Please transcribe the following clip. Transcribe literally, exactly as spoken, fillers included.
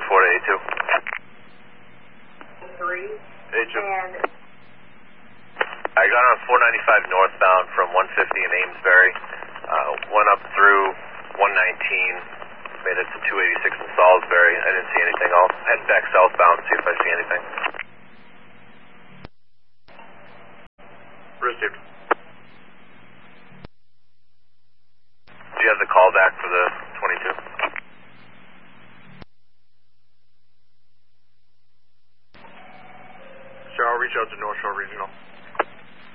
four to A two. Three. A two. And I got on four ninety-five northbound from one fifty in Amesbury. Uh, went up through one nineteen, made it to two eighty-six in Salisbury. I didn't see anything. I'll head back southbound, see if I see anything. Received. Do you have the call back for the twenty-two? Sure, I'll reach out to North Shore Regional.